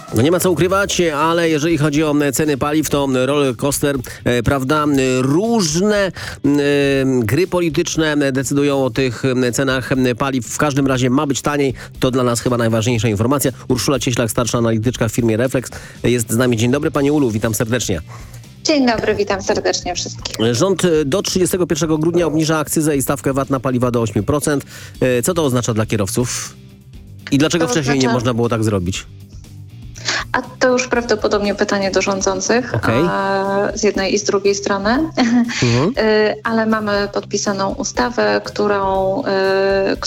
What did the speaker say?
No nie ma co ukrywać, ale jeżeli chodzi o ceny paliw, to roller coaster, prawda? Różne gry polityczne decydują o tych cenach paliw. W każdym razie ma być taniej. To dla nas chyba najważniejsza informacja. Urszula Cieślak, starsza analityczka w firmie Reflex, jest z nami. Dzień dobry, Pani Ulu, witam serdecznie. Dzień dobry, witam serdecznie wszystkich. Rząd do 31 grudnia obniża akcyzę i stawkę VAT na paliwa do 8%. Co to oznacza dla kierowców? I dlaczego wcześniej nie można było tak zrobić? A to już prawdopodobnie pytanie do rządzących, z jednej i z drugiej strony, ale mamy podpisaną ustawę, która